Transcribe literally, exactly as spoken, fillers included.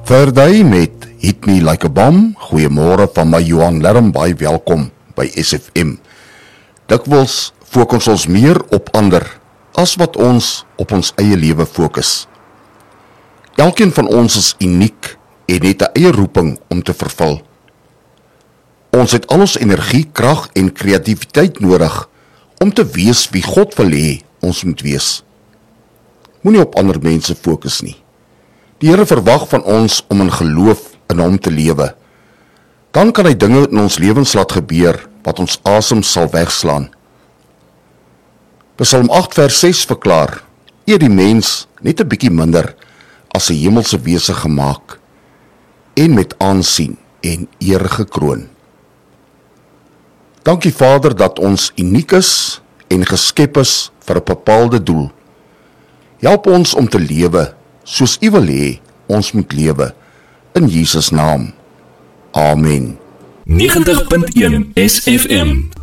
Thursday met Hit Me Like a Bomb. Goeiemôre van my Johan Lerm, baie welkom by S F M. Dikwels fokus ons meer op ander as wat ons op ons eie lewe fokus. Elkeen van ons is uniek en het 'n eie roeping om te vervul. Ons het al ons energie, krag en kreatiwiteit nodig om te wees wie God wil hê ons moet wees. Moenie op ander mense fokus nie. Die Here verwag van ons om in geloof in hom te lewe. Dan kan hy dinge in ons lewens laat gebeur wat ons asem sal wegslaan. Psalm agt vers ses verklaar: eer die mens net 'n bietjie minder as 'n hemelse wese gemaak en met aansien en eer gekroon. Dankie Vader dat ons uniek is en geskep is vir 'n bepaalde doel. Help ons om te lewe soos U wil hê ons moet lewe, in Jesus naam. Amen. negentig punt een S F M